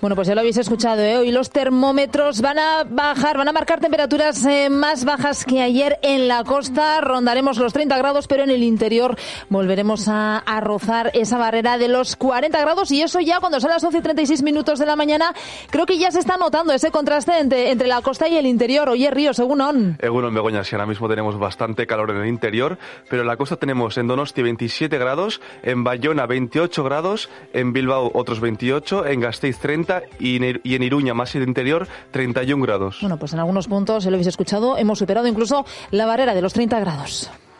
Bueno, pues ya lo habéis escuchado, ¿eh? Hoy los termómetros van a bajar, van a marcar temperaturas más bajas que ayer en la costa. Rondaremos los 30 grados, pero en el interior volveremos a rozar esa barrera de los 40 grados. Y eso ya cuando son las 11:36 de la mañana, creo que ya se está notando ese contraste entre la costa y el interior. Oye, Ríos, Egunon. Egunon, Begoña, si ahora mismo tenemos bastante calor en el interior, pero en la costa tenemos en Donosti 27 grados, en Bayona 28 grados, en Bilbao otros 28, en Gasteiz 30 y en Iruña, más el interior, 31 grados. Bueno, pues en algunos puntos, lo habéis escuchado, hemos superado incluso la barrera de los 30 grados.